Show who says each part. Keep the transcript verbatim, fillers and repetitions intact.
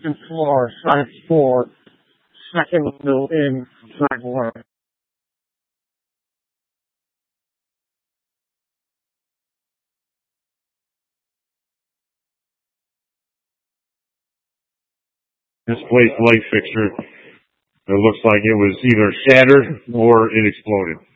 Speaker 1: Second floor, side four, second window in, side one. Misplaced light fixture. It looks like it was either shattered or it exploded.